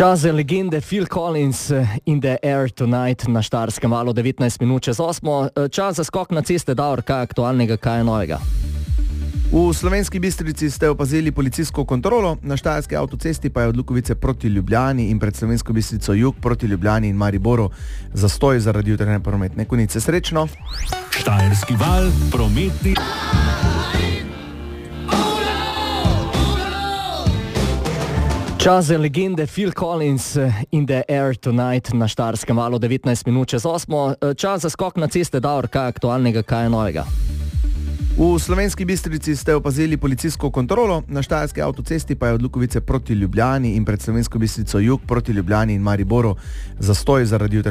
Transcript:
Čas za legende Phil Collins in the Air Tonight na Štajerskem valu 19 minut čez 8. Čas za skok na ceste, Davor, kaj je aktualnega, kaj je novega? V Slovenski Bistrici ste opazili policijsko kontrolo, na štajerski avtocesti pa je od Lukovice proti Ljubljani in pred Slovensko Bistrico jug proti Ljubljani in Mariboru zastoj zaradi jutranje prometne konice. Srečno! Štajerski val, prometni... Čas za legende Phil Collins in the Air Tonight na Štajerskem valu 19 minut čez 8. Čas za skok na ceste, Davor, kaj je aktualnega, kaj je novega? V Slovenski Bistrici ste opazili policijsko kontrolo, na štajerski avtocesti pa je od Lukovice proti Ljubljani in pred Slovensko Bistrico jug proti Ljubljani in Mariboru zastoj zaradi jutranje